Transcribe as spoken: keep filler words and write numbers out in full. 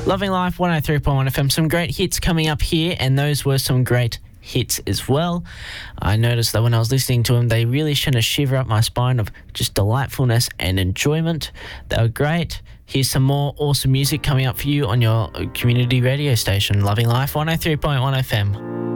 Loving Life one oh three point one F M. Some great hits coming up here, and those were some great hits as well. I noticed that when I was listening to them, they really sent a shiver up my spine of just delightfulness and enjoyment. They were great. Here's some more awesome music coming up for you on your community radio station, Loving Life one oh three point one F M.